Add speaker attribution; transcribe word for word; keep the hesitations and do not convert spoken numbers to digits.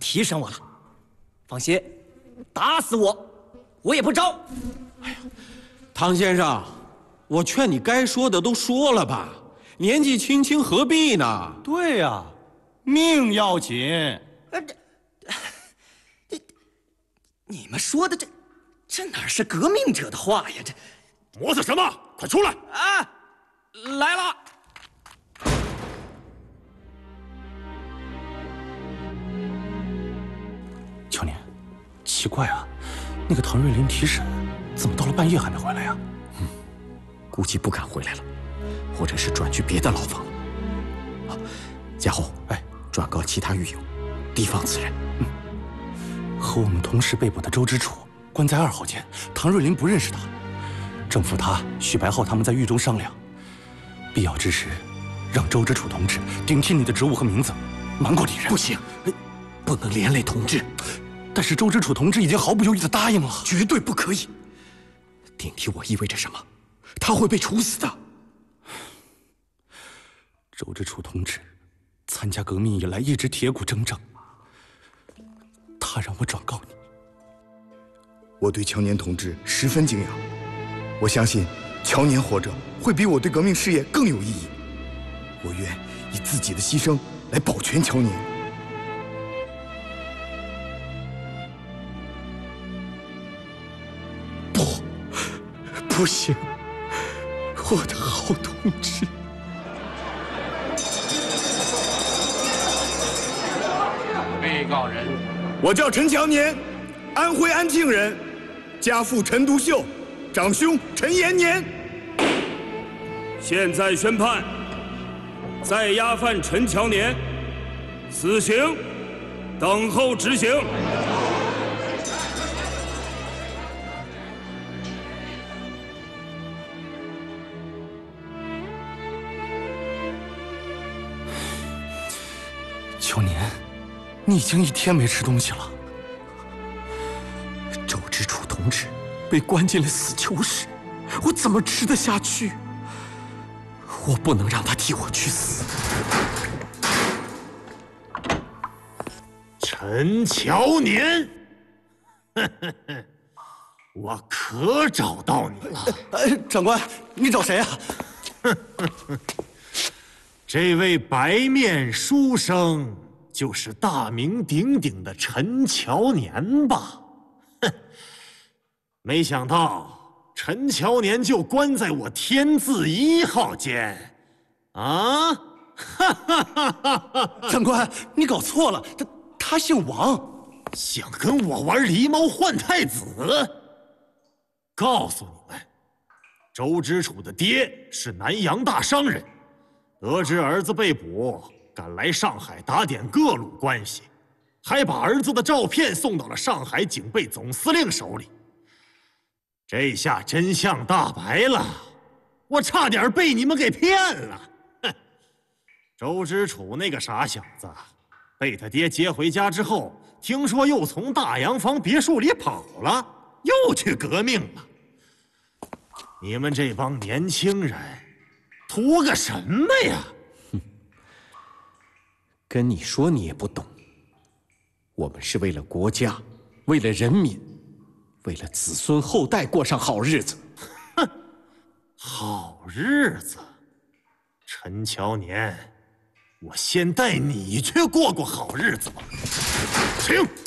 Speaker 1: 提审我了。放心，打死我，我也不招。
Speaker 2: 哎呀，唐先生，我劝你该说的都说了吧，年纪轻轻何必呢？
Speaker 3: 对呀、啊，命要紧。
Speaker 1: 呃，这这，你们说的这这哪是革命者的话呀？这
Speaker 4: 磨蹭什么？快出来！
Speaker 1: 啊，来了。
Speaker 3: 乔年，奇怪啊，那个唐瑞林提审怎么到了半夜还没回来呀？
Speaker 1: 嗯，估计不敢回来了，或者是转去别的牢房了。啊，贾后，哎，转告其他狱友，提防此人。
Speaker 3: 嗯，和我们同时被捕的周知楚关在二号间，唐瑞林不认识他。政府他、许白浩他们在狱中商量，必要之时，让周知楚同志顶替你的职务和名字，瞒过敌人。
Speaker 1: 不行，不能连累同志。
Speaker 3: 但是周知楚同志已经毫不犹豫地答应了，
Speaker 1: 绝对不可以。顶替我意味着什么？他会被处死的。
Speaker 3: 周知楚同志参加革命以来一直铁骨铮铮，他让我转告你。
Speaker 5: 我对乔年同志十分敬仰，我相信乔年活着会比我对革命事业更有意义。我愿以自己的牺牲来保全乔年。不行，我的好同志！
Speaker 4: 被告人，
Speaker 5: 我叫陈乔年，安徽安庆人，家父陈独秀，长兄陈延年。
Speaker 6: 现在宣判，在押犯陈乔年，死刑，等候执行。
Speaker 3: 乔年，你已经一天没吃东西了。
Speaker 1: 周知楚同志被关进了死囚室，我怎么吃得下去？我不能让他替我去死。
Speaker 4: 陈乔年，我可找到你了。
Speaker 3: 呃，长官，你找谁啊？
Speaker 4: 这位白面书生就是大名鼎鼎的陈乔年吧？哼，没想到陈乔年就关在我天字一号间，啊！哈哈哈哈哈！
Speaker 3: 长官，你搞错了，他他姓王，
Speaker 4: 想跟我玩狸猫换太子？告诉你们，周知楚的爹是南洋大商人。得知儿子被捕，赶来上海打点各路关系，还把儿子的照片送到了上海警备总司令手里。这下真相大白了，我差点被你们给骗了。哼！周知楚那个傻小子，被他爹接回家之后，听说又从大洋房别墅里跑了，又去革命了。你们这帮年轻人图个什么呀？
Speaker 1: 哼，跟你说你也不懂。我们是为了国家，为了人民，为了子孙后代过上好日子。
Speaker 4: 哼，好日子，陈乔年，我先带你去过过好日子吧。请。